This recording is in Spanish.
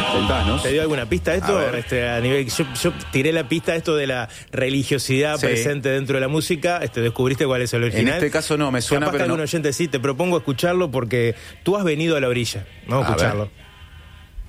Contanos. ¿Te dio alguna pista esto? A nivel, yo tiré la pista esto de la religiosidad presente dentro de la música. ¿Descubriste cuál es el original? En este caso no, me suena, capaz pero que algún oyente sí. Te propongo escucharlo porque tú has venido a la orilla. Vamos a escucharlo. Ver.